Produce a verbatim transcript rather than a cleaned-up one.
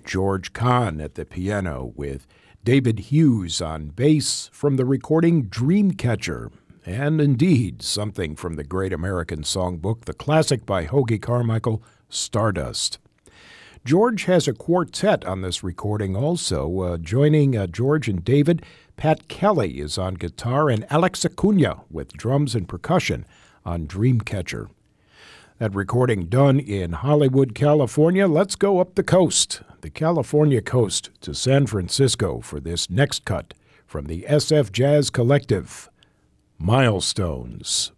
George Kahn at the piano with David Hughes on bass from the recording Dreamcatcher, and indeed something from the great American songbook, the classic by Hoagy Carmichael, Stardust. George has a quartet on this recording also. Uh, joining uh, George and David, Pat Kelly is on guitar and Alex Acuna with drums and percussion on Dreamcatcher. That recording done in Hollywood, California. Let's go up the coast, the California coast, to San Francisco for this next cut from the S F Jazz Collective, Milestones.